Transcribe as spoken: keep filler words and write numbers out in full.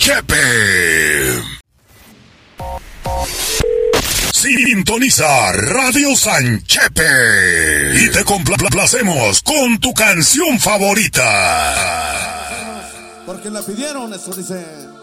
Chepe. Sintoniza Radio San Chepe y te complacemos con tu canción favorita. Porque la pidieron, eso dice.